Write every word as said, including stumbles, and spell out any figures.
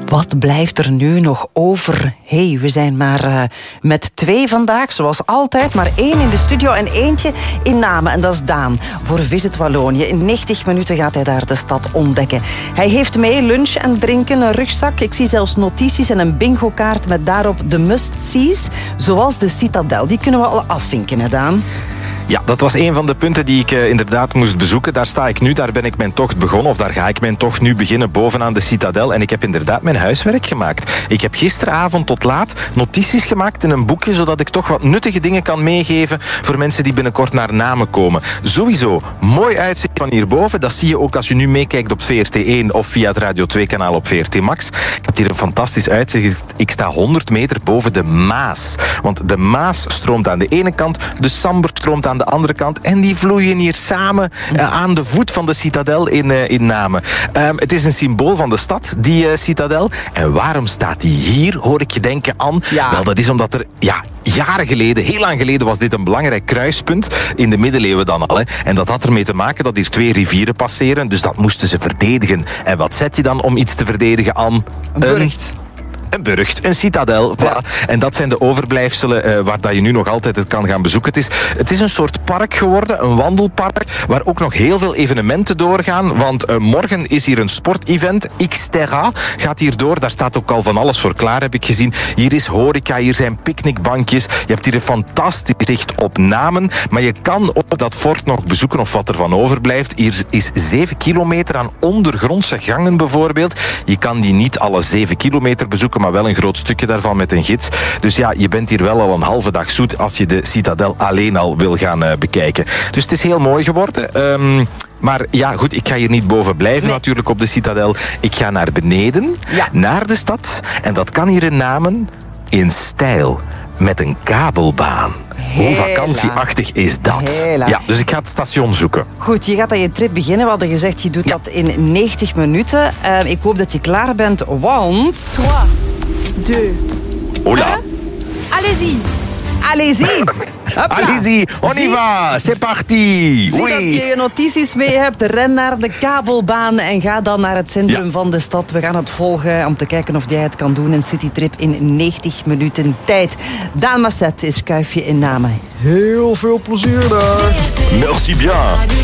Wat blijft er nu nog over? Hey, we zijn maar uh, met twee vandaag, zoals altijd. Maar één in de studio en eentje in Namen. En dat is Daan, voor Visit Wallonië. In negentig minuten gaat hij daar de stad ontdekken. Hij heeft mee lunch en drinken, een rugzak. Ik zie zelfs notities en een bingo-kaart met daarop de must-sees. Zoals de Citadel. Die kunnen we al afvinken, hè Daan? Ja, dat was een van de punten die ik uh, inderdaad moest bezoeken. Daar sta ik nu, daar ben ik mijn tocht begonnen. Of daar ga ik mijn tocht nu beginnen, bovenaan de Citadel. En ik heb inderdaad mijn huiswerk gemaakt. Ik heb gisteravond tot laat notities gemaakt in een boekje, zodat ik toch wat nuttige dingen kan meegeven voor mensen die binnenkort naar Namen komen. Sowieso, mooi uitzicht van hierboven. Dat zie je ook als je nu meekijkt op V R T één of via het Radio twee kanaal op V R T Max. Je hebt hier een fantastisch uitzicht. Ik sta honderd meter boven de Maas. Want de Maas stroomt aan de ene kant, de Samber stroomt aan de andere kant. En die vloeien hier samen uh, aan de voet van de Citadel in, uh, in Namen. Um, het is een symbool van de stad, die uh, Citadel. En waarom staat die hier, hoor ik je denken, Anne? Ja. Wel, dat is omdat er, ja, jaren geleden, heel lang geleden, was dit een belangrijk kruispunt. In de middeleeuwen dan al. Hè. En dat had ermee te maken dat hier twee rivieren passeren. Dus dat moesten ze verdedigen. En wat zet je dan om iets te verdedigen, Anne? Een burcht. Een burcht, een citadel. Ja. Voilà. En dat zijn de overblijfselen uh, waar dat je nu nog altijd het kan gaan bezoeken. Het is, het is een soort park geworden, een wandelpark, waar ook nog heel veel evenementen doorgaan. Want uh, morgen is hier een sportevent. Xterra gaat hier door. Daar staat ook al van alles voor klaar, heb ik gezien. Hier is horeca, hier zijn picknickbankjes. Je hebt hier een fantastisch zicht op Namen. Maar je kan ook dat fort nog bezoeken of wat er van overblijft. Hier is zeven kilometer aan ondergrondse gangen bijvoorbeeld. Je kan die niet alle zeven kilometer bezoeken, maar wel een groot stukje daarvan met een gids. Dus ja, je bent hier wel al een halve dag zoet als je de Citadel alleen al wil gaan uh, bekijken. Dus het is heel mooi geworden. Um, maar ja, goed, ik ga hier niet boven blijven nee. natuurlijk op de Citadel. Ik ga naar beneden, ja. naar de stad. En dat kan hier in Namen in stijl. Met een kabelbaan. Hela. Hoe vakantieachtig is dat? Hela. Ja, dus ik ga het station zoeken. Goed, je gaat aan je trip beginnen. We hadden gezegd, je doet ja. dat in negentig minuten. Uh, ik hoop dat je klaar bent, want... drie, twee... Hola. Allez-y. Allez-y. Allez-y, on y va, c'est parti. Zie oui. dat je je notities mee hebt. Ren naar de kabelbaan en ga dan naar het centrum ja. van de stad. We gaan het volgen om te kijken of jij het kan doen. Een citytrip in negentig minuten tijd. Daan Masset is kuifje in Namen. Heel veel plezier daar. Merci bien.